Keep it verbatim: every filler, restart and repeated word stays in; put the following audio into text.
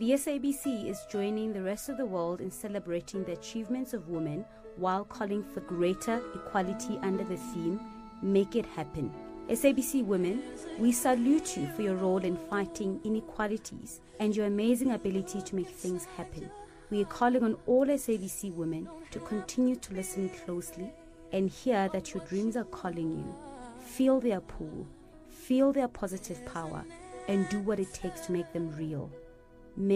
The S A B C is joining the rest of the world in celebrating the achievements of women while calling for greater equality under the theme, Make It Happen. S A B C Women, we salute you for your role in fighting inequalities and your amazing ability to make things happen. We are calling on all S A B C women to continue to listen closely and hear that your dreams are calling you. Feel their pull, feel their positive power, and do what it takes to make them real.